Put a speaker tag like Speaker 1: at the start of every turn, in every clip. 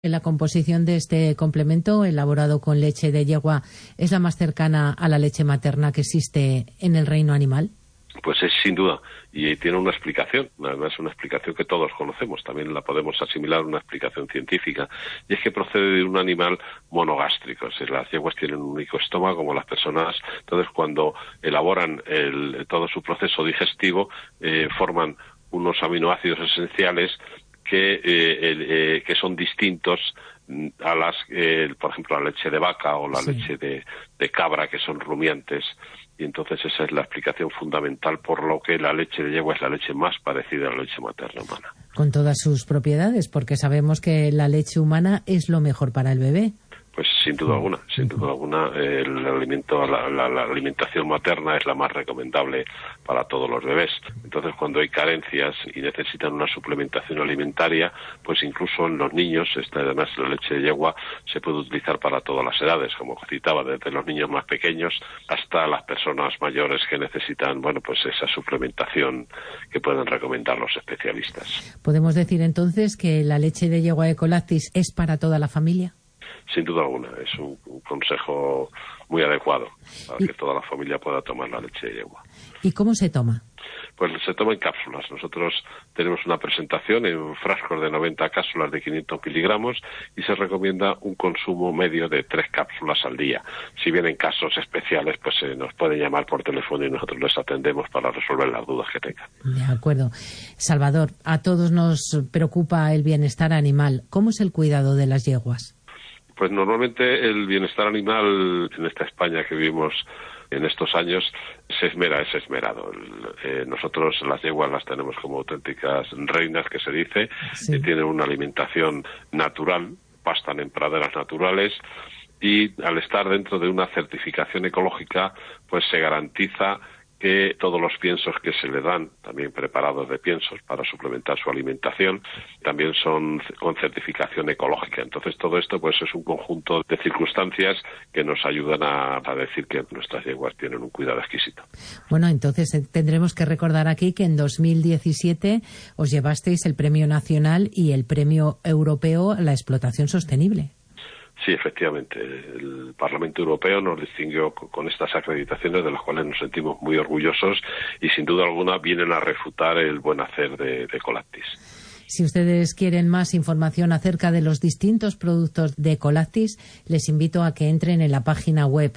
Speaker 1: La composición de este complemento, elaborado con leche de yegua, ¿es la más cercana a la leche materna que existe en el reino animal?
Speaker 2: Pues es sin duda, y tiene una explicación, además una explicación que todos conocemos, también la podemos asimilar a una explicación científica, y es que procede de un animal monogástrico, es decir, las yeguas tienen un único estómago como las personas, entonces cuando elaboran todo su proceso digestivo, forman unos aminoácidos esenciales que son distintos a las, por ejemplo, la leche de vaca o la leche de cabra, que son rumiantes, y entonces esa es la explicación fundamental por lo que la leche de yegua es la leche más parecida a la leche materna humana.
Speaker 1: Con todas sus propiedades, porque sabemos que la leche humana es lo mejor para el bebé.
Speaker 2: Pues sin duda alguna, el alimento, la alimentación materna es la más recomendable para todos los bebés. Entonces, cuando hay carencias y necesitan una suplementación alimentaria, pues incluso en los niños, además la leche de yegua se puede utilizar para todas las edades, como citaba, desde los niños más pequeños hasta las personas mayores que necesitan, pues esa suplementación que pueden recomendar los especialistas.
Speaker 1: ¿Podemos decir entonces que la leche de yegua Ecolactis es para toda la familia?
Speaker 2: Sin duda alguna, es un consejo muy adecuado para que toda la familia pueda tomar la leche de yegua.
Speaker 1: ¿Y cómo se toma?
Speaker 2: Pues se toma en cápsulas. Nosotros tenemos una presentación en frascos de 90 cápsulas de 500 miligramos y se recomienda un consumo medio de 3 cápsulas al día. Si bien en casos especiales, pues nos pueden llamar por teléfono y nosotros les atendemos para resolver las dudas que tengan.
Speaker 1: De acuerdo. Salvador, a todos nos preocupa el bienestar animal. ¿Cómo es el cuidado de las yeguas?
Speaker 2: Pues normalmente el bienestar animal en esta España que vivimos en estos años es esmerado. Nosotros las yeguas las tenemos como auténticas reinas, que se dice, que tienen una alimentación natural, pastan en praderas naturales y al estar dentro de una certificación ecológica, pues se garantiza que todos los piensos que se le dan, también preparados de piensos para suplementar su alimentación, también son con certificación ecológica. Entonces todo esto pues es un conjunto de circunstancias que nos ayudan a decir que nuestras yeguas tienen un cuidado exquisito.
Speaker 1: Bueno, entonces tendremos que recordar aquí que en 2017 os llevasteis el Premio Nacional y el Premio Europeo a la Explotación Sostenible.
Speaker 2: Sí, efectivamente. El Parlamento Europeo nos distinguió con estas acreditaciones, de las cuales nos sentimos muy orgullosos y sin duda alguna vienen a refutar el buen hacer de Ecolactis.
Speaker 1: Si ustedes quieren más información acerca de los distintos productos de Ecolactis, les invito a que entren en la página web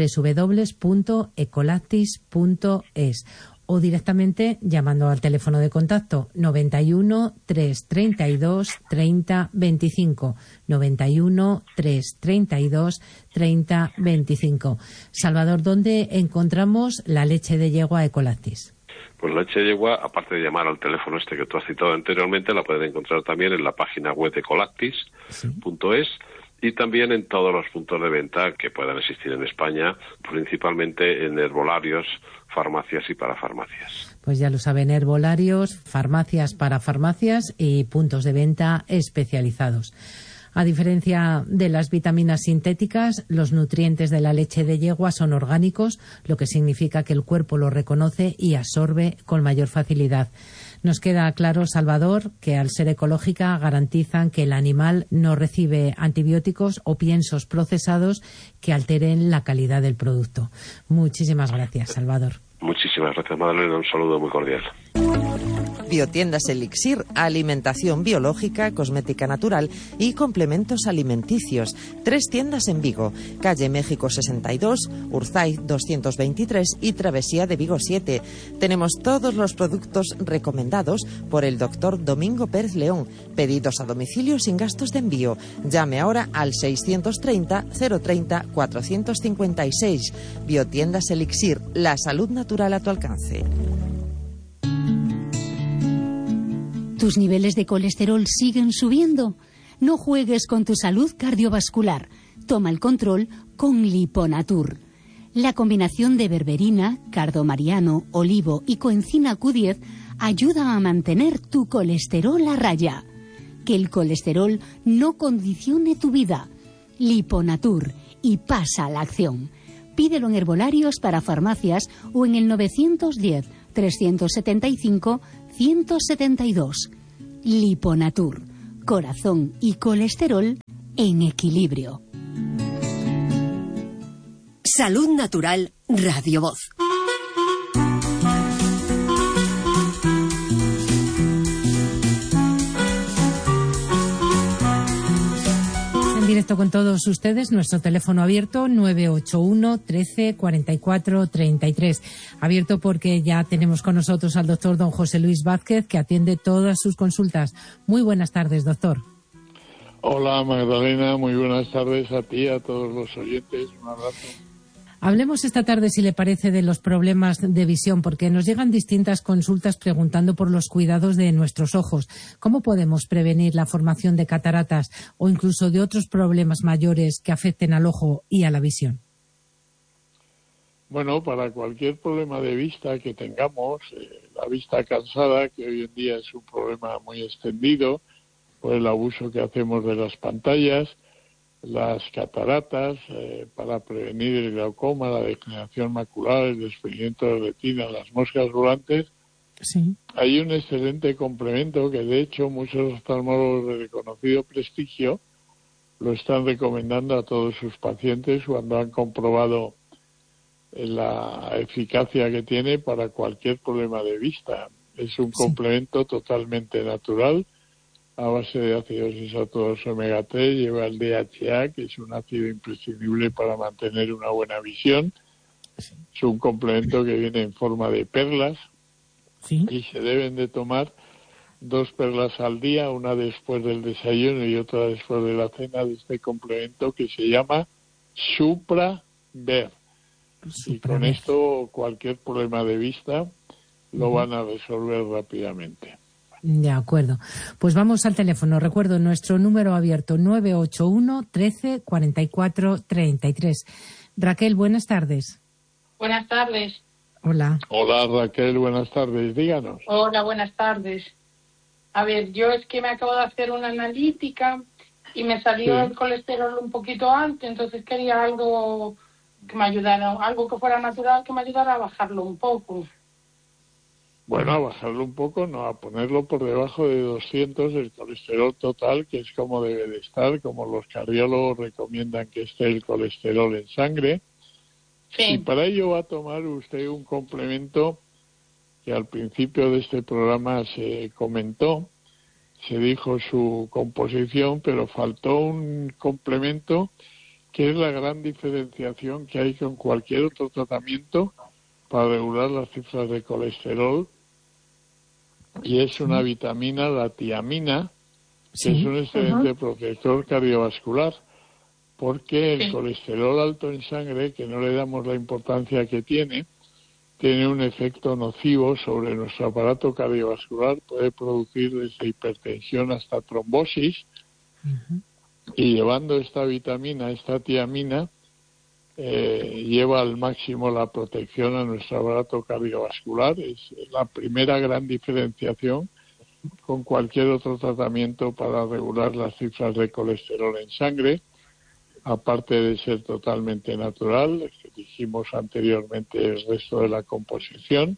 Speaker 1: www.ecolactis.es o directamente llamando al teléfono de contacto 91 332 30 25, 91 332 30 25. Salvador, ¿dónde encontramos la leche de yegua Ecolactis?
Speaker 2: Pues la leche de yegua, aparte de llamar al teléfono que tú has citado anteriormente, la pueden encontrar también en la página web de ecolactis.es y también en todos los puntos de venta que puedan existir en España, principalmente en herbolarios, farmacias y parafarmacias.
Speaker 1: Pues ya lo saben, herbolarios, farmacias, parafarmacias y puntos de venta especializados. A diferencia de las vitaminas sintéticas, los nutrientes de la leche de yegua son orgánicos, lo que significa que el cuerpo los reconoce y absorbe con mayor facilidad. Nos queda claro, Salvador, que al ser ecológica garantizan que el animal no recibe antibióticos o piensos procesados que alteren la calidad del producto. Muchísimas gracias, Salvador.
Speaker 2: Muchísimas gracias, Madalena. Un saludo muy cordial.
Speaker 3: Biotiendas Elixir, alimentación biológica, cosmética natural y complementos alimenticios. 3 tiendas en Vigo, calle México 62, Urzaiz 223 y Travesía de Vigo 7. Tenemos todos los productos recomendados por el doctor Domingo Pérez León. Pedidos a domicilio sin gastos de envío. Llame ahora al 630 030 456. Biotiendas Elixir, la salud natural a tu alcance.
Speaker 4: ¿Tus niveles de colesterol siguen subiendo? No juegues con tu salud cardiovascular. Toma el control con Liponatur. La combinación de berberina, cardomariano, olivo y coenzima Q10 ayuda a mantener tu colesterol a raya. Que el colesterol no condicione tu vida. Liponatur, y pasa a la acción. Pídelo en herbolarios, para farmacias o en el 910 375 172. Liponatur, corazón y colesterol en equilibrio.
Speaker 5: Salud Natural Radio Voz.
Speaker 1: En directo con todos ustedes, nuestro teléfono abierto 981 13 44 33. Abierto porque ya tenemos con nosotros al doctor don José Luis Vázquez, que atiende todas sus consultas. Muy buenas tardes, doctor.
Speaker 6: Hola Magdalena, muy buenas tardes a ti, a todos los oyentes. Un abrazo.
Speaker 1: Hablemos esta tarde, si le parece, de los problemas de visión, porque nos llegan distintas consultas preguntando por los cuidados de nuestros ojos. ¿Cómo podemos prevenir la formación de cataratas o incluso de otros problemas mayores que afecten al ojo y a la visión?
Speaker 6: Bueno, para cualquier problema de vista que tengamos, la vista cansada, que hoy en día es un problema muy extendido por el abuso que hacemos de las pantallas, las cataratas, para prevenir el glaucoma, la degeneración macular, el desprendimiento de retina, las moscas volantes.
Speaker 1: Sí.
Speaker 6: Hay un excelente complemento que, de hecho, muchos oftalmólogos de reconocido prestigio lo están recomendando a todos sus pacientes cuando han comprobado la eficacia que tiene para cualquier problema de vista. Es un complemento totalmente natural, a base de ácidos isótopos omega 3, lleva el DHA, que es un ácido imprescindible para mantener una buena visión.
Speaker 1: Sí.
Speaker 6: Es un complemento que viene en forma de perlas.
Speaker 1: Sí.
Speaker 6: Y se deben de tomar 2 perlas al día, una después del desayuno y otra después de la cena, de este complemento que se llama Supra-Ver. Y con esto cualquier problema de vista lo van a resolver rápidamente.
Speaker 1: De acuerdo. Pues vamos al teléfono. Recuerdo nuestro número abierto 981 13 44 33. Raquel, buenas tardes.
Speaker 7: Buenas tardes.
Speaker 1: Hola.
Speaker 6: Hola Raquel, buenas tardes. Díganos.
Speaker 7: Hola, buenas tardes. A ver, yo es que me acabo de hacer una analítica y me salió el colesterol un poquito alto, entonces quería algo que me ayudara, algo que fuera natural, que me ayudara a bajarlo un poco.
Speaker 6: Bueno, a bajarlo un poco, no, a ponerlo por debajo de 200 el colesterol total, que es como debe de estar, como los cardiólogos recomiendan que esté el colesterol en sangre.
Speaker 7: Sí.
Speaker 6: Y para ello va a tomar usted un complemento que al principio de este programa se comentó, se dijo su composición, pero faltó un complemento que es la gran diferenciación que hay con cualquier otro tratamiento para regular las cifras de colesterol, y es una vitamina, la tiamina, que es un excelente protector cardiovascular, porque el colesterol alto en sangre, que no le damos la importancia que tiene un efecto nocivo sobre nuestro aparato cardiovascular, puede producir desde hipertensión hasta trombosis, y llevando esta vitamina, esta tiamina, lleva al máximo la protección a nuestro aparato cardiovascular. Es la primera gran diferenciación con cualquier otro tratamiento para regular las cifras de colesterol en sangre, aparte de ser totalmente natural, que dijimos anteriormente. El resto de la composición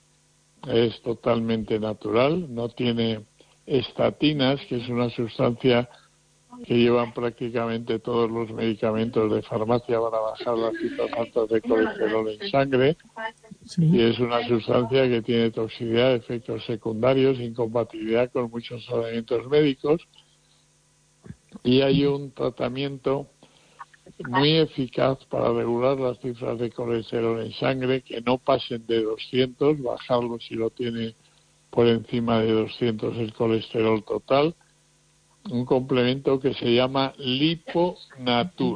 Speaker 6: es totalmente natural, no tiene estatinas, que es una sustancia que llevan prácticamente todos los medicamentos de farmacia para bajar las cifras altas de colesterol en sangre, y es una sustancia que tiene toxicidad, efectos secundarios, incompatibilidad con muchos tratamientos médicos, y hay un tratamiento muy eficaz para regular las cifras de colesterol en sangre, que no pasen de 200, bajarlo si lo tiene por encima de 200 el colesterol total. Un complemento que se llama Liponatur.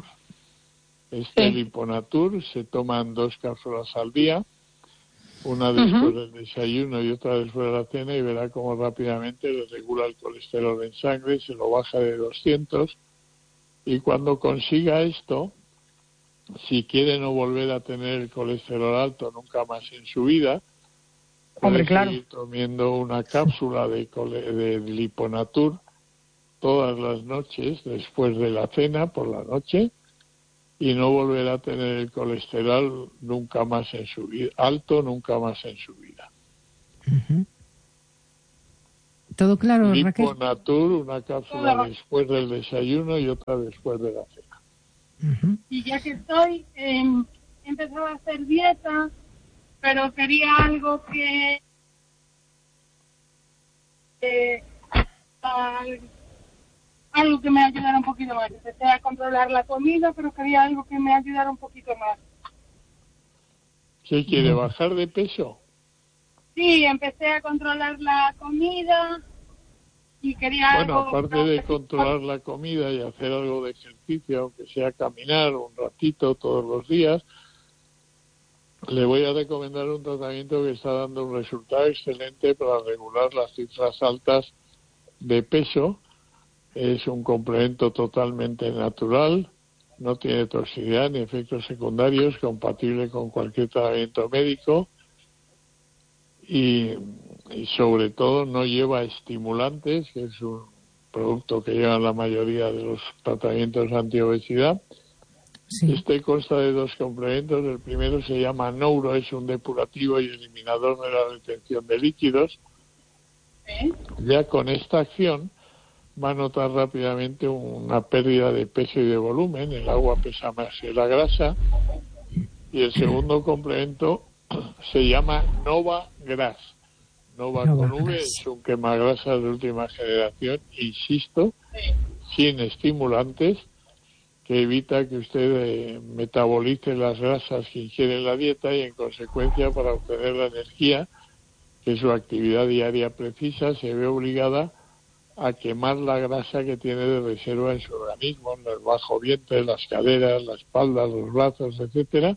Speaker 6: Liponatur se toman 2 cápsulas al día, una después del desayuno y otra después de la cena, y verá cómo rápidamente le regula el colesterol en sangre, se lo baja de 200, y cuando consiga esto, si quiere no volver a tener el colesterol alto nunca más en su vida, puede seguir tomando una cápsula de Liponatur todas las noches después de la cena por la noche, y no volverá a tener el colesterol nunca más en su vida, alto nunca más en su vida.
Speaker 1: ¿Todo claro, Raquel?
Speaker 6: Liponatur, una cápsula después del desayuno y otra después de la cena.
Speaker 7: Y ya que estoy, he empezado a hacer dieta, pero quería algo que... algo que me ayudara un poquito más. Empecé a controlar la comida, pero quería algo que me ayudara un poquito más.
Speaker 6: ¿Qué quiere, bajar de peso?
Speaker 7: Sí, empecé a controlar la comida y quería
Speaker 6: Bueno,
Speaker 7: algo...
Speaker 6: aparte de controlar la comida y hacer algo de ejercicio, aunque sea caminar un ratito todos los días, le voy a recomendar un tratamiento que está dando un resultado excelente para regular las cifras altas de peso. Es un complemento totalmente natural, no tiene toxicidad ni efectos secundarios, compatible con cualquier tratamiento médico y sobre todo no lleva estimulantes, que es un producto que llevan la mayoría de los tratamientos antiobesidad.
Speaker 1: Sí.
Speaker 6: Este consta de 2 complementos. El primero se llama Nouro, es un depurativo y eliminador de la retención de líquidos. Ya con esta acción va a notar rápidamente una pérdida de peso y de volumen. El agua pesa más que la grasa. Y el segundo complemento se llama Nova Gras. Nova con V, es un quemagrasas de última generación, insisto, sin estimulantes, que evita que usted metabolice las grasas que ingiere en la dieta y, en consecuencia, para obtener la energía que su actividad diaria precisa, se ve obligada a quemar la grasa que tiene de reserva en su organismo, en el bajo vientre, las caderas, la espalda, los brazos, etcétera.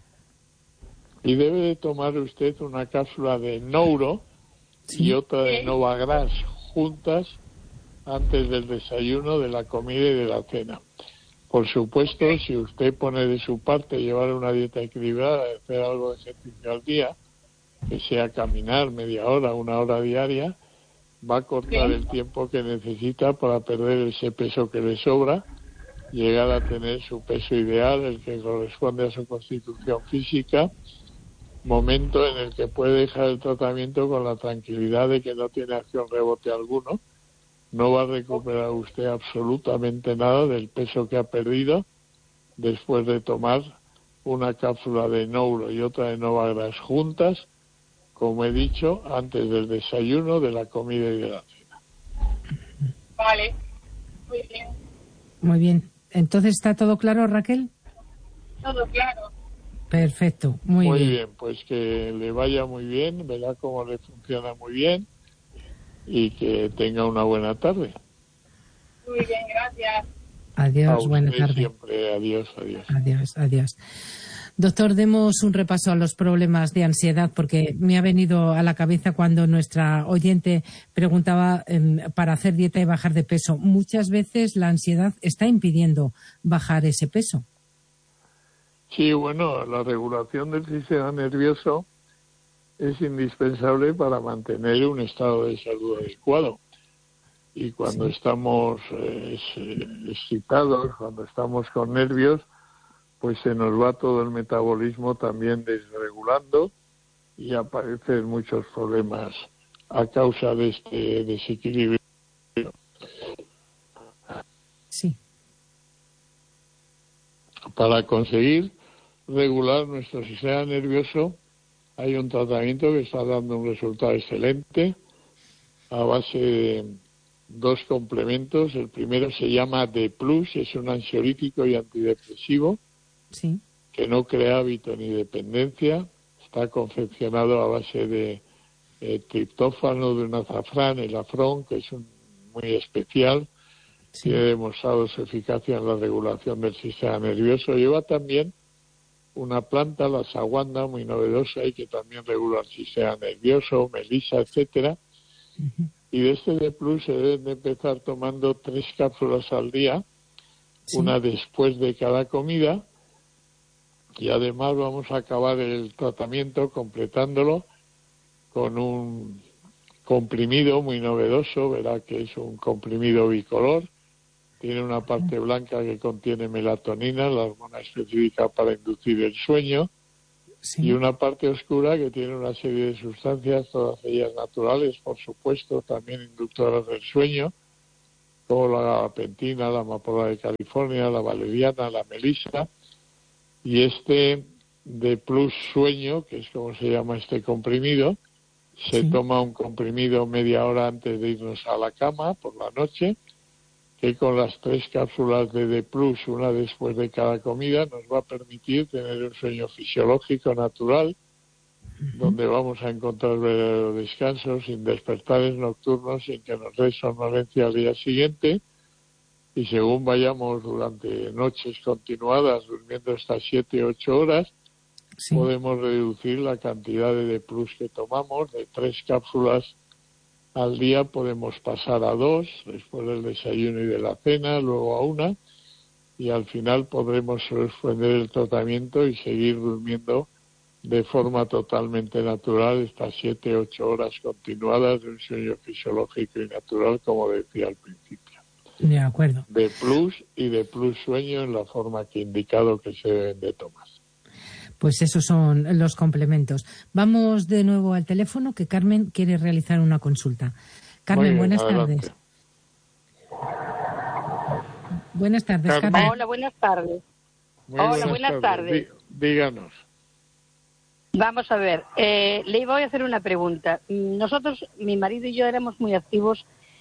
Speaker 6: Y debe de tomar usted una cápsula de Nouro y otra de Nova Gras juntas antes del desayuno, de la comida y de la cena. Por supuesto, si usted pone de su parte llevar una dieta equilibrada, hacer algo de ejercicio al día, que sea caminar media hora, 1 hora diaria, va a cortar el tiempo que necesita para perder ese peso que le sobra, llegar a tener su peso ideal, el que corresponde a su constitución física, momento en el que puede dejar el tratamiento con la tranquilidad de que no tiene acción rebote alguno. No va a recuperar usted absolutamente nada del peso que ha perdido después de tomar una cápsula de Nouro y otra de Nova Gras juntas, como he dicho, antes del desayuno, de la comida y de la cena.
Speaker 7: Vale, muy bien.
Speaker 1: Muy bien. Entonces, ¿está todo claro, Raquel?
Speaker 7: Todo claro.
Speaker 1: Perfecto, muy bien.
Speaker 6: Pues que le vaya muy bien, verá cómo le funciona muy bien y que tenga una buena tarde.
Speaker 7: Muy bien, gracias.
Speaker 1: Adiós, buena tarde.
Speaker 6: Siempre, adiós.
Speaker 1: Adiós. Doctor, demos un repaso a los problemas de ansiedad, porque me ha venido a la cabeza cuando nuestra oyente preguntaba para hacer dieta y bajar de peso. Muchas veces la ansiedad está impidiendo bajar ese peso.
Speaker 6: Sí, bueno, la regulación del sistema nervioso es indispensable para mantener un estado de salud adecuado. Y cuando estamos excitados, cuando estamos con nervios, pues se nos va todo el metabolismo también desregulando y aparecen muchos problemas a causa de este desequilibrio.
Speaker 1: Sí.
Speaker 6: Para conseguir regular nuestro sistema nervioso hay un tratamiento que está dando un resultado excelente a base de 2 complementos. El primero se llama D+, es un ansiolítico y antidepresivo que no crea hábito ni dependencia. Está confeccionado a base de triptófano, de un azafrán, el afrón, que es muy especial. Tiene demostrado su eficacia en la regulación del sistema nervioso. Lleva también una planta, la saguanda, muy novedosa y que también regula el sistema nervioso, melisa, etcétera. Y de este D+, se deben de empezar tomando 3 cápsulas al día, una después de cada comida, y además vamos a acabar el tratamiento completándolo con un comprimido muy novedoso. Verá que es un comprimido bicolor. Tiene una parte blanca que contiene melatonina, la hormona específica para inducir el sueño, y una parte oscura que tiene una serie de sustancias, todas ellas naturales, por supuesto, también inductoras del sueño, como la gabapentina, la amapola de California, la valeriana, la melisa, y este de Plus Sueño, que es como se llama este comprimido, se toma un comprimido media hora antes de irnos a la cama por la noche, que con las 3 cápsulas de D+, una después de cada comida, nos va a permitir tener un sueño fisiológico natural, donde vamos a encontrar verdadero descanso, sin despertares nocturnos, sin que nos dé somnolencia al día siguiente, y según vayamos durante noches continuadas, durmiendo estas 7, 8 horas, podemos reducir la cantidad de D+ que tomamos. De 3 cápsulas al día podemos pasar a 2, después del desayuno y de la cena, luego a 1, y al final podremos suspender el tratamiento y seguir durmiendo de forma totalmente natural estas 7, 8 horas continuadas de un sueño fisiológico y natural, como decía al principio.
Speaker 1: De acuerdo.
Speaker 6: D+ y D+ Sueño en la forma que he indicado que se deben de tomar.
Speaker 1: Pues esos son los complementos. Vamos de nuevo al teléfono, que Carmen quiere realizar una consulta. Carmen, bien, buenas tardes. Buenas tardes, Carmen.
Speaker 7: Hola, buenas tardes. Hola, buenas tardes.
Speaker 6: Díganos.
Speaker 7: Vamos a ver, le voy a hacer una pregunta. Nosotros, mi marido y yo, éramos muy activos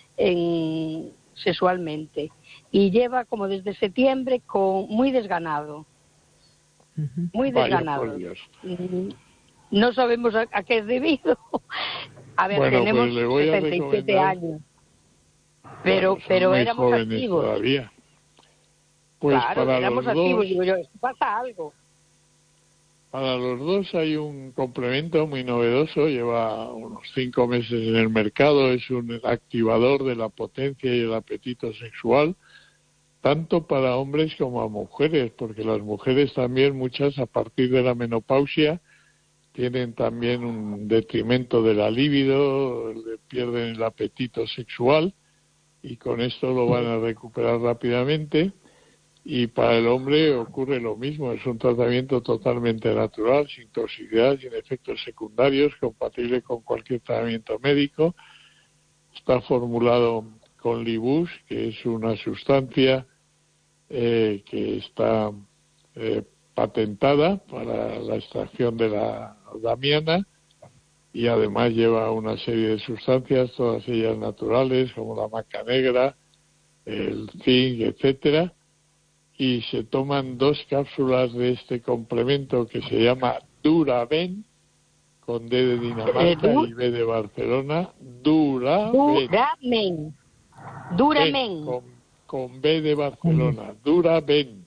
Speaker 7: sexualmente y lleva como desde septiembre muy desganado. Muy desganado. No sabemos a qué es debido. A ver, bueno, tenemos pues 77 años. Pero éramos activos.
Speaker 6: Todavía. Pues
Speaker 7: claro,
Speaker 6: para
Speaker 7: éramos activos. Digo yo, pasa algo.
Speaker 6: Para los dos hay un complemento muy novedoso. Lleva unos 5 meses en el mercado. Es un activador de la potencia y el apetito sexual, tanto para hombres como a mujeres, porque las mujeres también, muchas a partir de la menopausia, tienen también un detrimento de la libido, pierden el apetito sexual, y con esto lo van a recuperar rápidamente. Y para el hombre ocurre lo mismo, es un tratamiento totalmente natural, sin toxicidad, sin efectos secundarios, compatible con cualquier tratamiento médico. Está formulado con Libus, que es una sustancia que está patentada para la extracción de la damiana, y además lleva una serie de sustancias, todas ellas naturales, como la maca negra, el zinc, etcétera, y se toman 2 cápsulas de este complemento que se llama Duraben, con D de Dinamarca y B de Barcelona. Duraben. Con B de Barcelona. Duraben.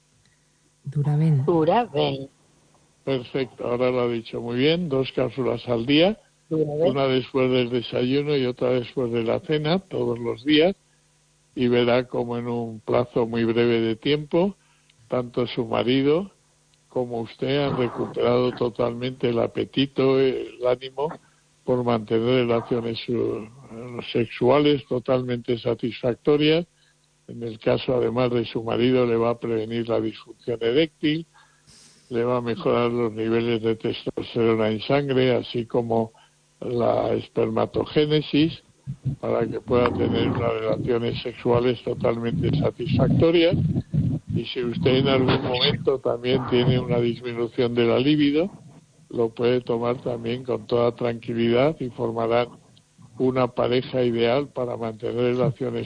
Speaker 6: Perfecto, ahora lo ha dicho muy bien. 2 cápsulas al día, una después del desayuno y otra después de la cena, todos los días, y verá como en un plazo muy breve de tiempo, tanto su marido como usted han recuperado totalmente el apetito, el ánimo por mantener relaciones sexuales totalmente satisfactorias. En el caso, además de su marido, le va a prevenir la disfunción eréctil, le va a mejorar los niveles de testosterona en sangre, así como la espermatogénesis, para que pueda tener unas relaciones sexuales totalmente satisfactorias. Y si usted en algún momento también tiene una disminución de la libido, lo puede tomar también con toda tranquilidad y formarán una pareja ideal para mantener relaciones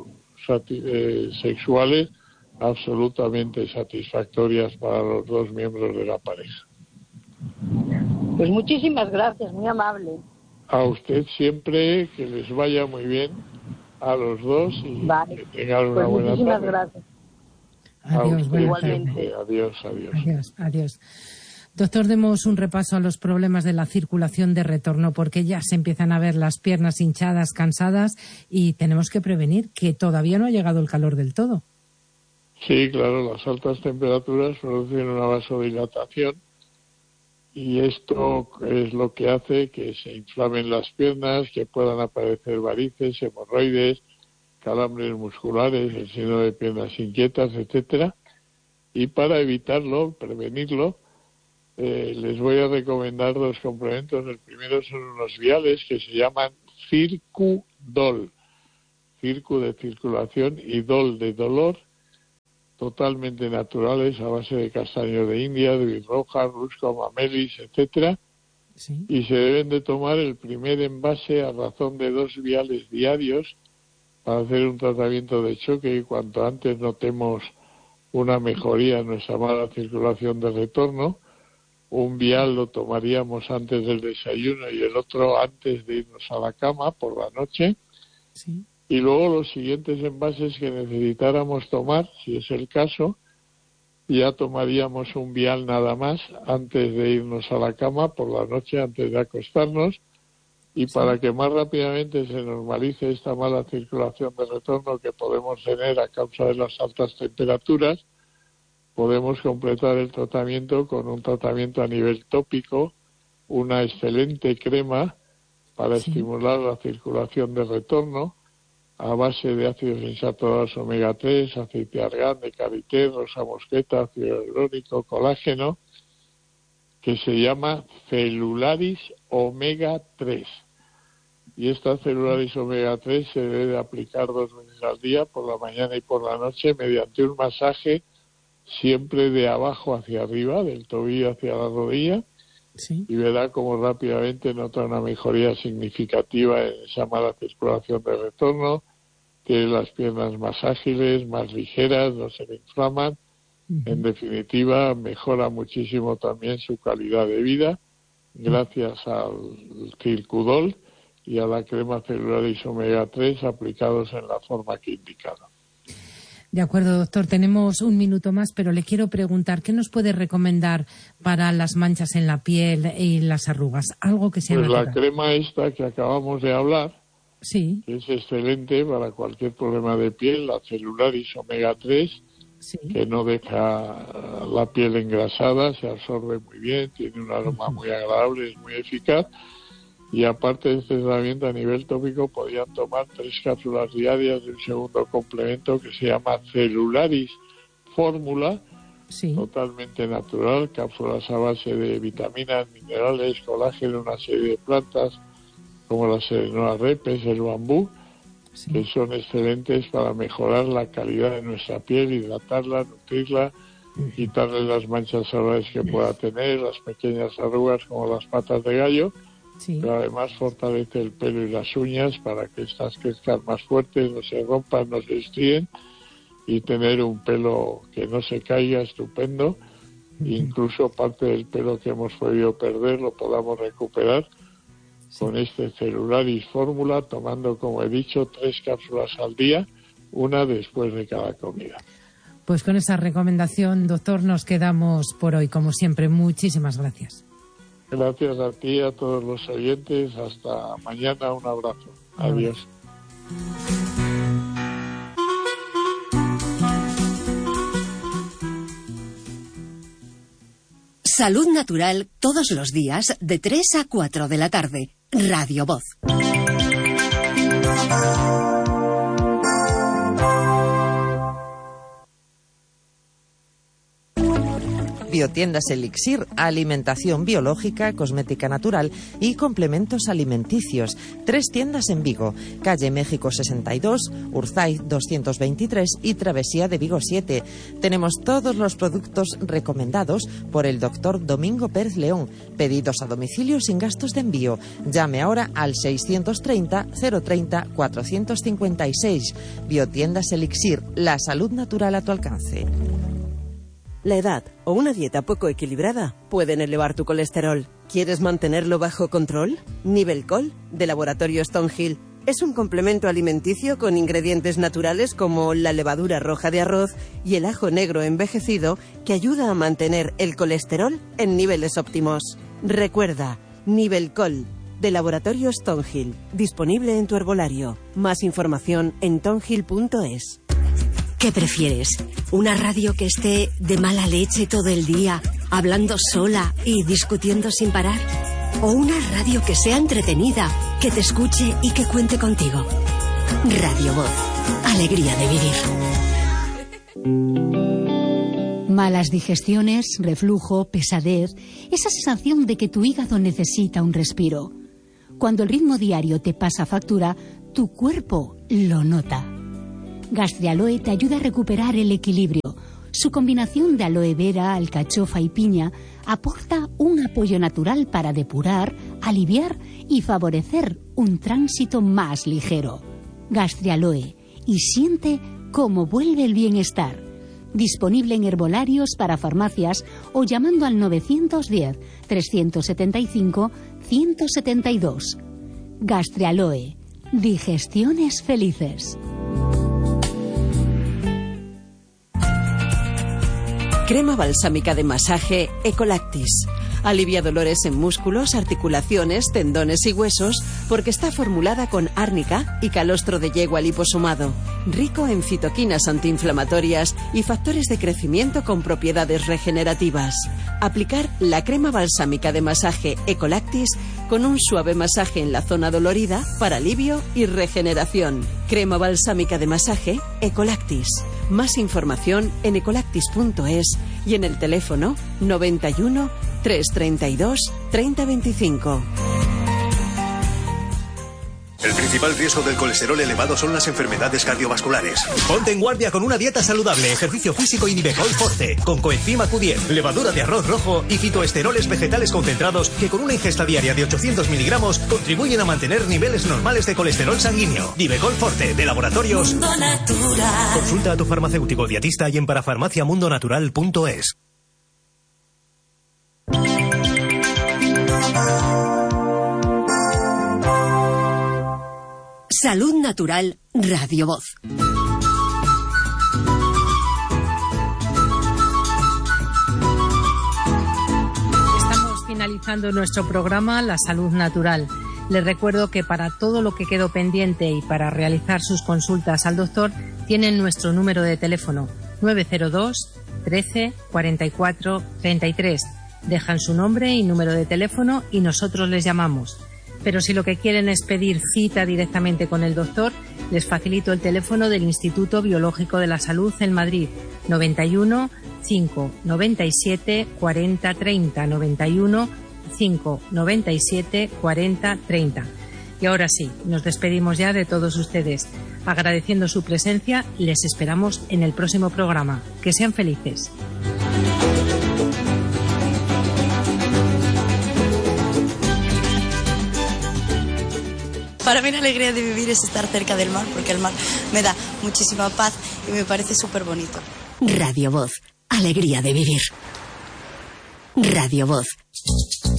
Speaker 6: sexuales absolutamente satisfactorias para los 2 miembros de la pareja.
Speaker 7: Pues muchísimas gracias, muy amable.
Speaker 6: A usted siempre, que les vaya muy bien a los dos y que tengan una buena tarde.
Speaker 7: Muchísimas gracias.
Speaker 1: Adiós,
Speaker 6: igualmente.
Speaker 1: Adiós. Doctor, demos un repaso a los problemas de la circulación de retorno, porque ya se empiezan a ver las piernas hinchadas, cansadas, y tenemos que prevenir que todavía no ha llegado el calor del todo.
Speaker 6: Sí, claro, las altas temperaturas producen una vasodilatación, y esto es lo que hace que se inflamen las piernas, que puedan aparecer varices, hemorroides, calambres musculares, el síndrome de piernas inquietas, etcétera. Y para evitarlo, prevenirlo, les voy a recomendar 2 complementos. El primero son unos viales que se llaman Circudol. Circu de circulación y dol de dolor, totalmente naturales, a base de castaño de India, de roja, rusco, mamelis, etcétera.
Speaker 1: Sí.
Speaker 6: Y se deben de tomar el primer envase a razón de 2 viales diarios para hacer un tratamiento de choque, y cuanto antes notemos una mejoría en nuestra mala circulación de retorno. Un vial lo tomaríamos antes del desayuno y el otro antes de irnos a la cama por la noche.
Speaker 1: Sí.
Speaker 6: Y luego los siguientes envases que necesitáramos tomar, si es el caso, ya tomaríamos un vial nada más antes de irnos a la cama por la noche, antes de acostarnos. Y para que más rápidamente se normalice esta mala circulación de retorno que podemos tener a causa de las altas temperaturas, podemos completar el tratamiento con un tratamiento a nivel tópico, una excelente crema para estimular la circulación de retorno, a base de ácidos insaturados omega 3, aceite de argán, de karité, rosa mosqueta, ácido hialurónico, colágeno, que se llama Celularis omega 3. Y esta Celularis omega 3 se debe aplicar 2 veces al día, por la mañana y por la noche, mediante un masaje siempre de abajo hacia arriba, del tobillo hacia la rodilla.
Speaker 1: Sí.
Speaker 6: Y verá cómo rápidamente nota una mejoría significativa en esa mala circulación de retorno. Tiene las piernas más ágiles, más ligeras, no se le inflaman. En definitiva, mejora muchísimo también su calidad de vida gracias al Circudol y a la crema Celularis omega 3 aplicados en la forma que he indicado.
Speaker 1: De acuerdo, doctor. Tenemos un minuto más, pero le quiero preguntar, ¿qué nos puede recomendar para las manchas en la piel y las arrugas? Algo que sea natural.
Speaker 6: La crema esta que acabamos de hablar,
Speaker 1: sí,
Speaker 6: que es excelente para cualquier problema de piel, la Celularis omega 3,
Speaker 1: sí,
Speaker 6: que no deja la piel engrasada, se absorbe muy bien, tiene un aroma muy agradable, es muy eficaz. Y aparte de este tratamiento a nivel tópico, podían tomar 3 cápsulas diarias de un segundo complemento que se llama Celularis Fórmula,
Speaker 1: sí,
Speaker 6: totalmente natural, cápsulas a base de vitaminas, minerales, colágeno, una serie de plantas como la Serenoa repes, el bambú,
Speaker 1: sí,
Speaker 6: que son excelentes para mejorar la calidad de nuestra piel, hidratarla, nutrirla, quitarle las manchas solares que pueda tener, las pequeñas arrugas como las patas de gallo.
Speaker 1: sí.
Speaker 6: Pero además fortalece el pelo y las uñas para que estas crezcan más fuertes, no se rompan, no se estríen, y tener un pelo que no se caiga estupendo. Incluso parte del pelo que hemos podido perder lo podamos recuperar con este Celularis Fórmula, tomando, como he dicho, 3 cápsulas al día, una después de cada comida.
Speaker 1: Pues con esa recomendación, doctor, nos quedamos por hoy. Como siempre, muchísimas gracias.
Speaker 6: Gracias a ti y a todos los oyentes. Hasta mañana. Un abrazo. Adiós.
Speaker 5: Salud Natural todos los días de 3 a 4 de la tarde. Radio Voz.
Speaker 3: Biotiendas Elixir, alimentación biológica, cosmética natural y complementos alimenticios. 3 tiendas en Vigo, calle México 62, Urzaiz 223 y Travesía de Vigo 7. Tenemos todos los productos recomendados por el doctor Domingo Pérez León. Pedidos a domicilio sin gastos de envío. Llame ahora al 630 030 456. Biotiendas Elixir, la salud natural a tu alcance.
Speaker 8: La edad o una dieta poco equilibrada pueden elevar tu colesterol. ¿Quieres mantenerlo bajo control? Nivelcol, de Laboratorio Stonehill, es un complemento alimenticio con ingredientes naturales como la levadura roja de arroz y el ajo negro envejecido que ayuda a mantener el colesterol en niveles óptimos. Recuerda, Nivelcol, de Laboratorio Stonehill, disponible en tu herbolario. Más información en tonhill.es.
Speaker 5: ¿Qué prefieres? ¿Una radio que esté de mala leche todo el día, hablando sola y discutiendo sin parar? ¿O una radio que sea entretenida, que te escuche y que cuente contigo? Radio Voz. Alegría de vivir.
Speaker 4: Malas digestiones, reflujo, pesadez, esa sensación de que tu hígado necesita un respiro. Cuando el ritmo diario te pasa factura, tu cuerpo lo nota. Gastrialoe te ayuda a recuperar el equilibrio. Su combinación de aloe vera, alcachofa y piña aporta un apoyo natural para depurar, aliviar y favorecer un tránsito más ligero. Gastrialoe, y siente cómo vuelve el bienestar. Disponible en herbolarios para farmacias o llamando al 910-375-172. Gastrialoe. Digestiones felices.
Speaker 8: Crema balsámica de masaje Ecolactis. Alivia dolores en músculos, articulaciones, tendones y huesos porque está formulada con árnica y calostro de yegua liposomado, rico en citoquinas antiinflamatorias y factores de crecimiento con propiedades regenerativas. Aplicar la crema balsámica de masaje Ecolactis con un suave masaje en la zona dolorida para alivio y regeneración. Crema balsámica de masaje Ecolactis. Más información en ecolactis.es y en el teléfono 91 332 3025.
Speaker 9: El principal riesgo del colesterol elevado son las enfermedades cardiovasculares. Ponte en guardia con una dieta saludable, ejercicio físico y Nivecol Forte, con coenzima Q10, levadura de arroz rojo y fitoesteroles vegetales concentrados que con una ingesta diaria de 800 miligramos contribuyen a mantener niveles normales de colesterol sanguíneo. Nivecol Forte, de Laboratorios Mundo Natural. Consulta a tu farmacéutico dietista y en parafarmaciamundonatural.es.
Speaker 5: Salud Natural, Radio Voz.
Speaker 1: Estamos finalizando nuestro programa La Salud Natural. Les recuerdo que para todo lo que quedó pendiente y para realizar sus consultas al doctor, tienen nuestro número de teléfono 902 13 44 33. Dejan su nombre y número de teléfono y nosotros les llamamos. Pero si lo que quieren es pedir cita directamente con el doctor, les facilito el teléfono del Instituto Biológico de la Salud en Madrid, 91 5 97 40 30, 91 5 97 40 30. Y ahora sí, nos despedimos ya de todos ustedes. Agradeciendo su presencia, les esperamos en el próximo programa. Que sean felices.
Speaker 10: Para mí la alegría de vivir es estar cerca del mar, porque el mar me da muchísima paz y me parece súper bonito.
Speaker 5: Radio Voz, alegría de vivir. Radio Voz.